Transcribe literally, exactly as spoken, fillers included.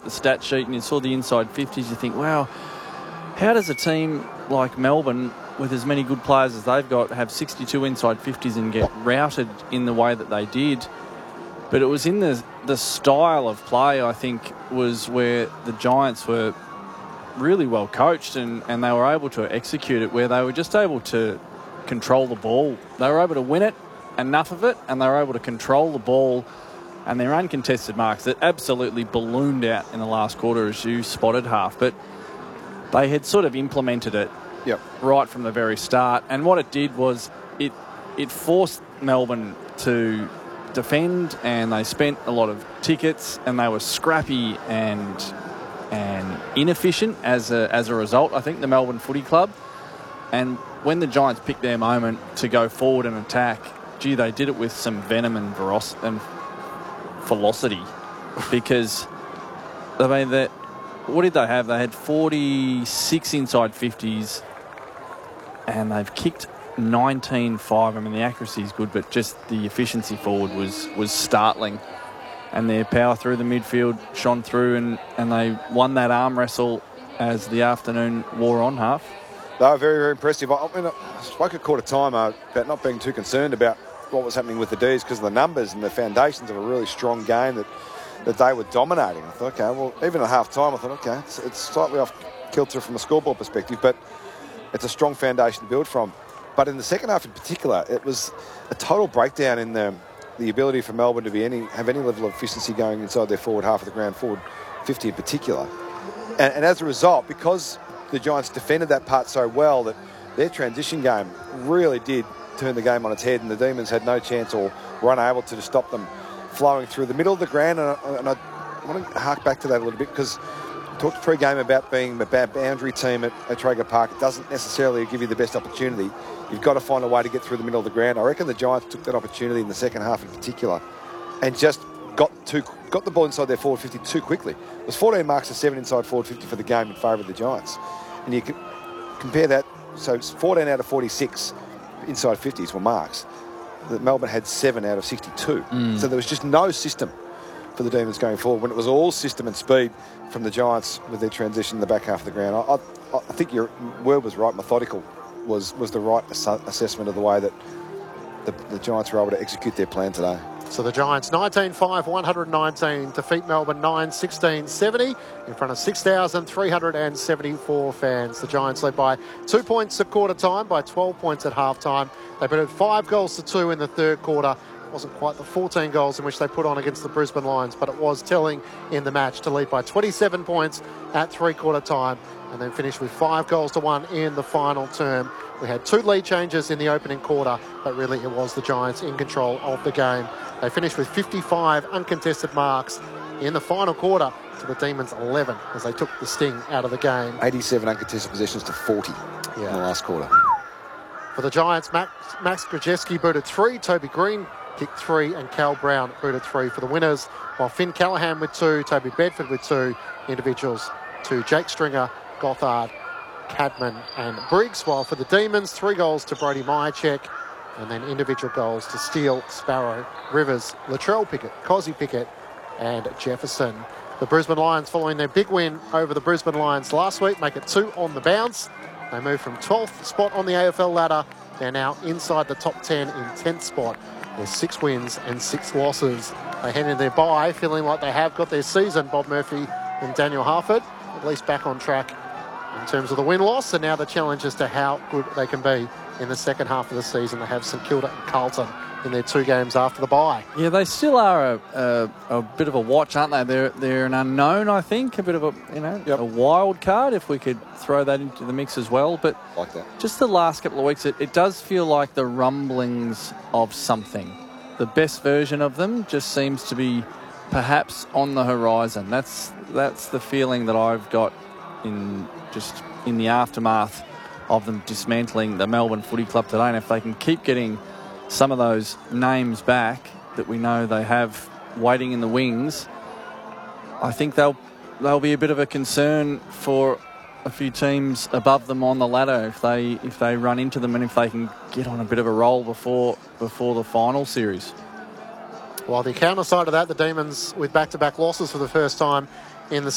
the stat sheet and you saw the inside fifties, you think, wow, how does a team like Melbourne, with as many good players as they've got, have sixty-two inside fifties and get routed in the way that they did? But it was in the the style of play, I think, was where the Giants were really well coached and, and they were able to execute it, where they were just able to control the ball. They were able to win it, enough of it, and they were able to control the ball. And their uncontested marks that absolutely ballooned out in the last quarter, as you spotted, Half. But they had sort of implemented it yep. right from the very start. And what it did was it it forced Melbourne to defend, and they spent a lot of tickets, and they were scrappy and and inefficient as a, as a result, I think, the Melbourne Footy Club. And when the Giants picked their moment to go forward and attack, gee, they did it with some venom and veros- and velocity, because I mean, that what did they have? They had forty-six inside fifties, and they've kicked nineteen five. I mean, the accuracy is good, but just the efficiency forward was was startling. And their power through the midfield shone through, and, and they won that arm wrestle as the afternoon wore on, Half. They were very, very impressive. I mean, I spoke at quarter time uh, about not being too concerned about what was happening with the D's because of the numbers and the foundations of a really strong game that, that they were dominating. I thought, okay, well, even at half time, I thought, okay, it's, it's slightly off kilter from a scoreboard perspective, but it's a strong foundation to build from. But in the second half in particular, it was a total breakdown in the, the ability for Melbourne to be any have any level of efficiency going inside their forward half of the ground, forward fifty in particular. And, and as a result, because the Giants defended that part so well, that their transition game really did turn the game on its head, and the Demons had no chance or were unable to stop them flowing through the middle of the ground. And I, and I want to hark back to that a little bit, because I talked pre-game about being a bad boundary team at, at Traeger Park. It doesn't necessarily give you the best opportunity. You've got to find a way to get through the middle of the ground. I reckon the Giants took that opportunity in the second half in particular and just got too, got the ball inside their forward fifty too quickly. It was fourteen marks to seven inside forward fifty for the game in favour of the Giants. And you can compare that, so it's fourteen out of forty-six inside fifties were marks. That Melbourne had seven out of sixty-two. Mm. So there was just no system for the Demons going forward, when it was all system and speed from the Giants with their transition in the back half of the ground. I, I, I think your word was right. Methodical was, was the right ass- assessment of the way that the, the Giants were able to execute their plan today. So the Giants nineteen five, one hundred nineteen, defeat Melbourne nine sixteen seventy in front of six thousand three hundred seventy-four fans. The Giants led by two points at quarter time, by twelve points at half time. They put in five goals to two in the third quarter. It wasn't quite the fourteen goals in which they put on against the Brisbane Lions, but it was telling in the match to lead by twenty-seven points at three-quarter time and then finish with five goals to one in the final term. We had two lead changes in the opening quarter, but really it was the Giants in control of the game. They finished with fifty-five uncontested marks in the final quarter to the Demons' eleven as they took the sting out of the game. eighty-seven uncontested possessions to forty yeah. in the last quarter. For the Giants, Max, Max Krajewski booted three, Toby Green kicked three, and Cal Brown booted three for the winners, while Finn Callahan with two, Toby Bedford with two individuals to Jake Stringer, Gothard, Cadman and Briggs, while for the Demons, three goals to Brody Myercheck, and then individual goals to Steele, Sparrow, Rivers, Latrell Pickett, Cozzy Pickett and Jefferson. The Brisbane Lions, following their big win over the Brisbane Lions last week, make it two on the bounce. They move from twelfth spot on the A F L ladder. They're now inside the top ten in tenth spot with six wins and six losses. They head in their bye feeling like they have got their season, Bob Murphy and Daniel Harford, at least back on track in terms of the win-loss, and now the challenge as to how good they can be in the second half of the season. They have St Kilda and Carlton in their two games after the bye. Yeah, they still are a, a, a bit of a watch, aren't they? They're they're an unknown, I think, a bit of a you know yep. a wild card, if we could throw that into the mix as well. But like that. Just the last couple of weeks, it, it does feel like the rumblings of something. The best version of them just seems to be perhaps on the horizon. That's that's the feeling that I've got in just in the aftermath of them dismantling the Melbourne Footy Club today. And if they can keep getting some of those names back that we know they have waiting in the wings, I think they'll they'll be a bit of a concern for a few teams above them on the ladder if they if they run into them and if they can get on a bit of a roll before before the final series. While the counter side of that, the Demons with back-to-back losses for the first time in the